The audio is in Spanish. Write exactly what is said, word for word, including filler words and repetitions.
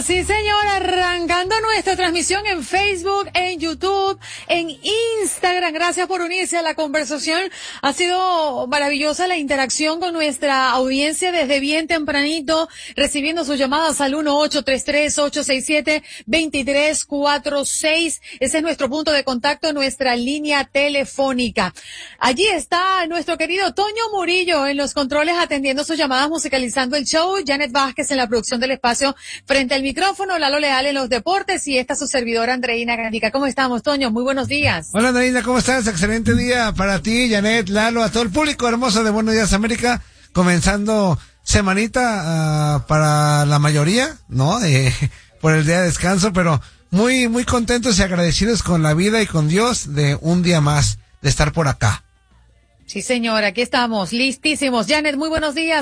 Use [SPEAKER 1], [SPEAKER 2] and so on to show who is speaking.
[SPEAKER 1] Sí, señor, arrancando nuestra transmisión en Facebook, en YouTube, en Instagram. Gracias por unirse a la conversación. Ha sido maravillosa la interacción con nuestra audiencia desde bien tempranito, recibiendo sus llamadas al uno ocho tres tres, ocho seis siete, dos tres cuatro seis. Ese es nuestro punto de contacto, nuestra línea telefónica. Allí está nuestro querido Toño Murillo en los controles atendiendo sus llamadas, musicalizando el show. Janet Vázquez en la producción del espacio frente al micrófono, Lalo Leal en los deportes y esta su servidora Andreina Grandica. ¿Cómo estamos, Toño? Muy buenos días.
[SPEAKER 2] Hola, Andreina, ¿cómo estás? Excelente día para ti, Janet, Lalo, a todo el público hermoso de Buenos Días América, comenzando semanita uh, para la mayoría, ¿no? Eh, por el día de descanso, pero muy, muy contentos y agradecidos con la vida y con Dios de un día más de estar por acá.
[SPEAKER 1] Sí, señor, aquí estamos, listísimos. Janet, muy buenos días.